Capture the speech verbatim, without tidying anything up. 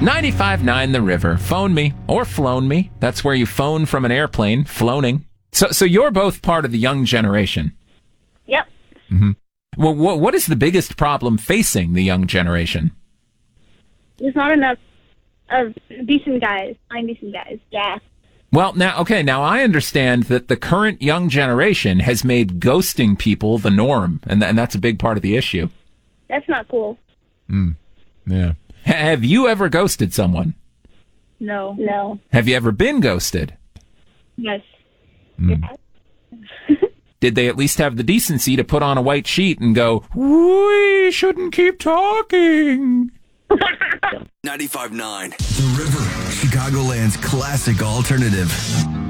ninety-five point nine The River. Phone me or flown me. That's where you phone from an airplane, floating. So so you're both part of the young generation. Yep. Mm-hmm. Well, what, what is the biggest problem facing the young generation? There's not enough of decent guys. I'm decent guys. Yeah. Well, now, okay, now I understand that the current young generation has made ghosting people the norm, and, th- and that's a big part of the issue. That's not cool. Mm. Yeah. H- have you ever ghosted someone? No. No. Have you ever been ghosted? Yes. Mm. Yeah. Did they at least have the decency to put on a white sheet and go, we shouldn't keep talking? ninety-five point nine The River, Chicagoland's classic alternative.